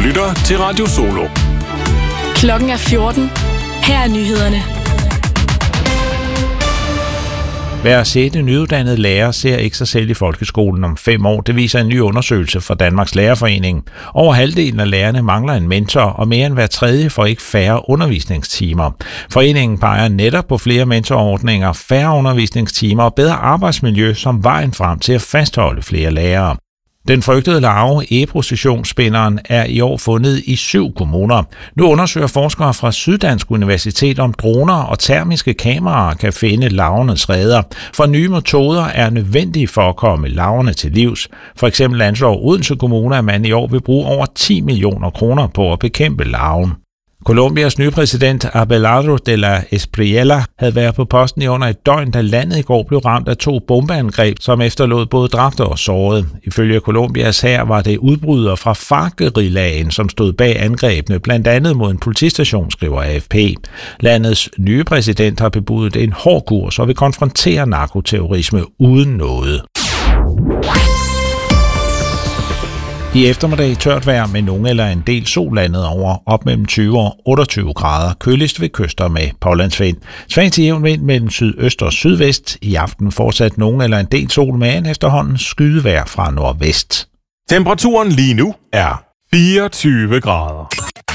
lytter til Radio Solo. Klokken er 14. Her er nyhederne. Hver 6. nyuddannede lærer ser ikke sig selv i folkeskolen om 5 år. Det viser en ny undersøgelse fra Danmarks Lærerforening. Over halvdelen af lærerne mangler en mentor, og mere end hver tredje får ikke færre undervisningstimer. Foreningen peger netop på flere mentorordninger, færre undervisningstimer og bedre arbejdsmiljø som vejen frem til at fastholde flere lærere. Den frygtede larve, eprocessionsspinderen, er i år fundet i 7 kommuner. Nu undersøger forskere fra Syddansk Universitet, om droner og termiske kameraer kan finde larvernes reder. For nye metoder er nødvendige for at komme larverne til livs. For eksempel anslår Odense Kommune, at man i år vil bruge over 10 millioner kroner på at bekæmpe larven. Colombias nye præsident Abelardo de la Espriella havde været på posten i under et døgn, da landet i går blev ramt af 2 bombeangreb, som efterlod både dræbte og sårede. Ifølge Colombias hær var det udbrydere fra FARC-guerillaen, som stod bag angrebene, blandt andet mod en politistation, skriver AFP. Landets nye præsident har bebudet en hård kurs og vil konfrontere narkoterrorisme uden noget. I eftermiddag tørt vejr med nogen eller en del sol landet over, op mellem 20 og 28 grader, køligst ved kyster med pålandsvind. Svag til jævn vind mellem sydøst og sydvest. I aften fortsat nogen eller en del sol med en efterhånden skydevejr fra nordvest. Temperaturen lige nu er 24 grader.